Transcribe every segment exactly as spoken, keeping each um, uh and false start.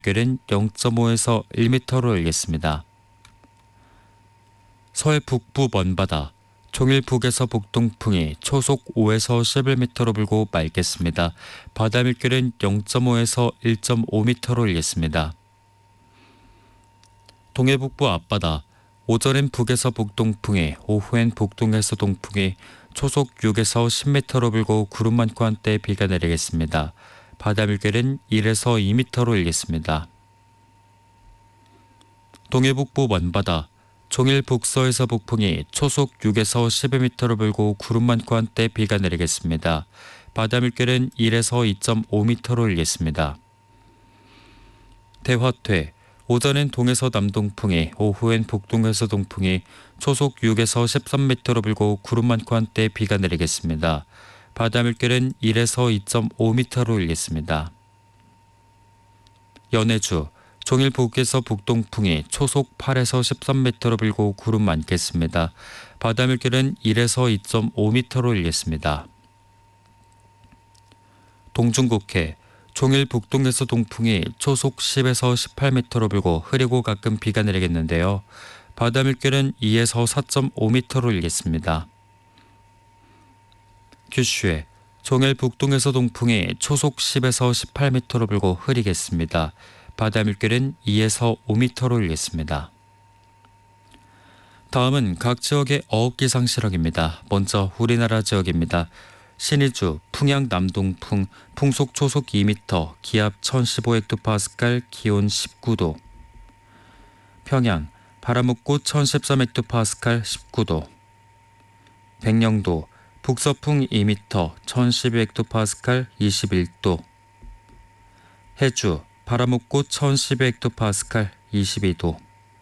물결은 영 점 오에서 일 미터로 일겠습니다. 서해 북부 먼바다, 종일 북에서 북동풍이 초속 오에서 십일 미터로 불고 맑겠습니다. 바다 물결은 영 점 오에서 일 점 오 미터로 일겠습니다. 동해북부 앞바다, 오전엔 북에서 북동풍이, 오후엔 북동에서 동풍이 초속 육에서 십 미터로 불고 구름 많고 한때 비가 내리겠습니다. 바다 물결은 일에서 이 미터로 일겠습니다. 동해북부 먼바다, 종일 북서에서 북풍이 초속 육에서 십일 미터로 불고 구름 많고 한때 비가 내리겠습니다. 바다 물결은 일에서 이 점 오 미터로 일겠습니다. 대화퇴, 오전엔 동에서 남동풍이, 오후엔 북동에서 동풍이 초속 육에서 십삼 미터로 불고 구름 많고 한때 비가 내리겠습니다. 바다 물결은 일에서 이 점 오 미터로 일겠습니다. 연해주, 종일 북에서 북동풍이 초속 팔에서 십삼 미터로 불고 구름 많겠습니다. 바다 물결은 일에서 이 점 오 미터로 일겠습니다. 동중국해, 종일 북동에서 동풍이 초속 십에서 십팔 미터로 불고 흐리고 가끔 비가 내리겠는데요. 바다 물결은 이에서 사 점 오 미터로 일겠습니다. 규슈에, 종일 북동에서 동풍이 초속 십에서 십팔 미터로 불고 흐리겠습니다. 바다 물결은 이에서 오 미터로 일겠습니다. 다음은 각 지역의 어업 기상 실황입니다. 먼저 우리나라 지역입니다. 신의주, 풍양 남동풍, 풍속 초속 이 미터, 기압 천십오 헥토파스칼, 기온 십구 도. 평양, 바람읍고 천십삼 헥토파스칼, 십구 도. 백령도, 북서풍 이 미터, 천십이 헥토파스칼, 이십일 도. 해주, 바람읍고 천십이 헥토파스칼, 이십이 도.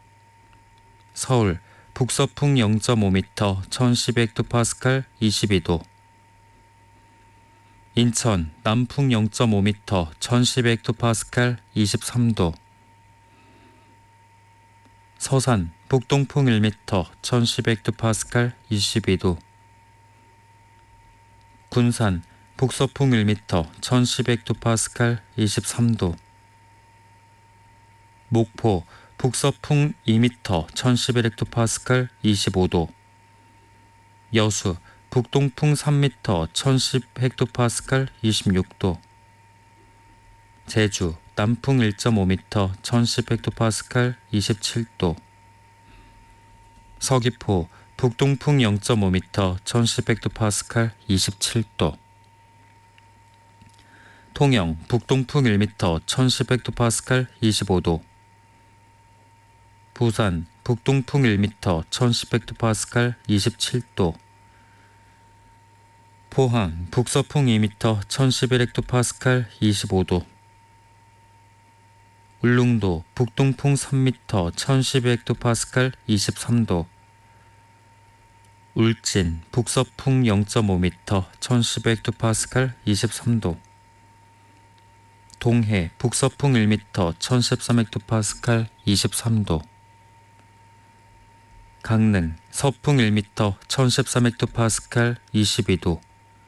서울, 북서풍 영 점 오 미터, 천십이 헥토파스칼, 이십이 도. 인천, 남풍 영 점 오 미터, 천십이 헥토파스칼, 이십삼 도. 서산, 북동풍 일 미터, 천십이 헥토파스칼, 이십이 도. 군산, 북서풍 일 미터, 천십이 헥토파스칼, 이십삼 도. 목포, 북서풍 이 미터, 천십일 헥토파스칼, 이십오 도. 여수, 북동풍 삼 미터, 천십 헥토파스칼, 이십육 도. 제주, 남풍 일 점 오 미터, 천십 헥토파스칼, 이십칠 도. 서귀포, 북동풍 영 점 오 미터, 천십 헥토파스칼, 이십칠 도. 통영, 북동풍 일 미터, 천십 헥토파스칼, 이십오 도. 부산, 북동풍 일 미터, 천십 헥토파스칼, 이십칠 도. 포항, 북서풍 이 미터, 천십일 헥토파스칼, 이십오 도. 울릉도, 북동풍 삼 미터, 천십이 헥토파스칼, 이십삼 도. 울진, 북서풍 영 점 오 미터, 천십이 헥토파스칼, 이십삼 도. 동해, 북서풍 일 미터, 천십삼 헥토파스칼, 이십삼 도. 강릉, 서풍 일 미터, 천십삼 헥토파스칼, 이십이 도.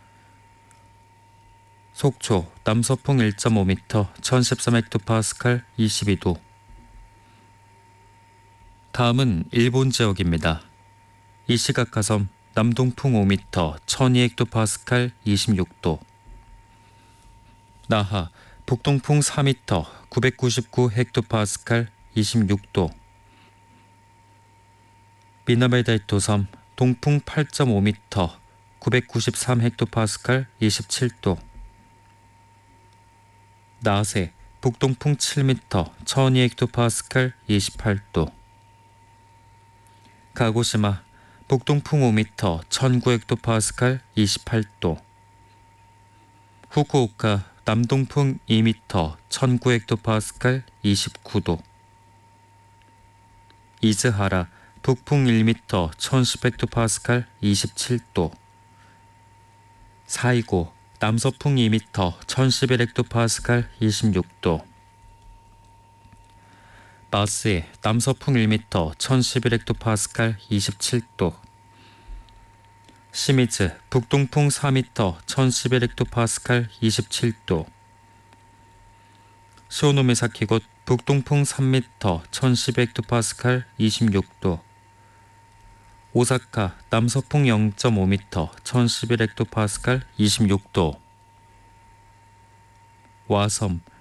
속초, 남서풍 일 점 오 미터, 천십삼 헥토파스칼, 이십이 도. 다음은 일본 지역입니다. 이시가카섬, 남동풍 오 미터, 천이 헥토파스칼, 이십육 도. 나하, 북동풍 사 미터, 구백구십구 헥토파스칼, 이십육 도. 미나베다이토섬, 동풍 팔 점 오 미터, 구백구십삼 헥토파스칼, 이십칠 도. 나세, 북동풍 칠 미터, 천이 헥토파스칼, 이십팔 도. 가고시마, 북동풍 오 미터, 천구 헥토파스칼, 이십팔 도. 후쿠오카, 남동풍 이 미터, 천구 헥토파스칼, 이십구 도. 이즈하라, 북풍 일 미터, 천십 헥토파스칼, 이십칠 도. 사이고, 남서풍 이 미터, 천십일 헥토파스칼, 이십육 도. 마스에, 남서풍 일 미터, 천십일 헥토파스칼, 이십칠 도. 시미즈, 북동풍 사 미터, 천십일 헥토파스칼, 이십칠 도. 시오노미사키 곳 북동풍 삼 미터 천십 헥토파스칼 이십육 도. 오사카 남서풍 영 점 오 미터 천십일 헥토파스칼 이십육 도. 와섬